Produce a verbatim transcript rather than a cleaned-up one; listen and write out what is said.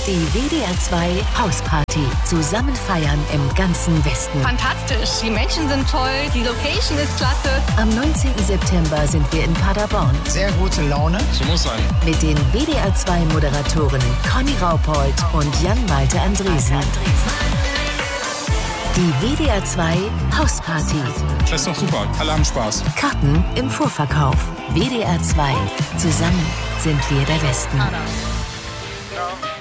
Die W D R zwei Hausparty. Zusammen feiern im ganzen Westen. Fantastisch. Die Menschen sind toll. Die Location ist klasse. Am neunzehnten September sind wir in Paderborn. Sehr gute Laune. So muss sein. Mit den W D R zwei Moderatorinnen Conny Raupold und Jan-Malte Andresen. Die W D R zwei Hausparty. Das ist doch super. Alle haben Spaß. Karten im Vorverkauf. W D R zwei. Zusammen sind wir der Westen. Ada.